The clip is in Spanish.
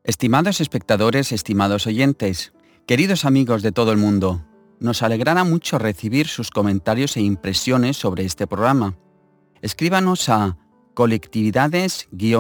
Estimados espectadores, estimados oyentes, queridos amigos de todo el mundo, nos alegrará mucho recibir sus comentarios e impresiones sobre este programa. Escríbanos a colectividades-